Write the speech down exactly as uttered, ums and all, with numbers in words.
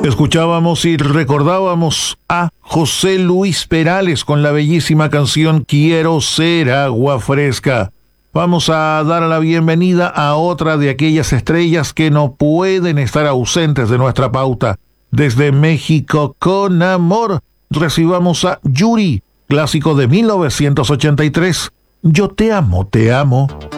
Escuchábamos y recordábamos a José Luis Perales con la bellísima canción Quiero ser agua fresca. Vamos a dar la bienvenida a otra de aquellas estrellas que no pueden estar ausentes de nuestra pauta. Desde México con amor, recibamos a Yuri, clásico de mil novecientos ochenta y tres. Yo te amo, te amo.